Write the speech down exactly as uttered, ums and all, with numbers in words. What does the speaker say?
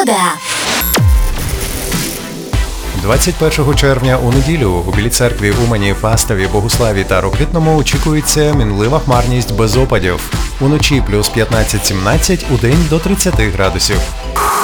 тебе. двадцять першого червня у неділю у Білій церкві, Умані, Фастові, Богуславі та Рокитному очікується мінлива хмарність без опадів. Уночі плюс п'ятнадцять-сімнадцять, удень до тридцяти градусів.